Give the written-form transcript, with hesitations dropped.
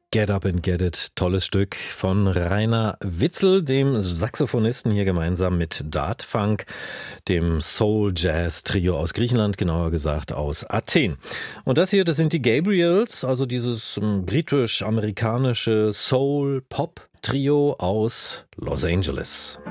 Get Up and Get It, tolles Stück von Rainer Witzel, dem Saxophonisten, hier gemeinsam mit Dart Funk, dem Soul-Jazz-Trio aus Griechenland, genauer gesagt aus Athen. Und das hier, das sind die Gabriels, also dieses britisch-amerikanische Soul-Pop-Trio aus Los Angeles.